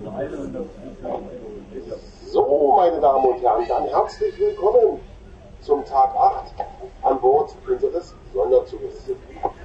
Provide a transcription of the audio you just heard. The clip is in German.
So, meine Damen und Herren, dann herzlich willkommen zum Tag 8 an Bord unseres Sonderzuges.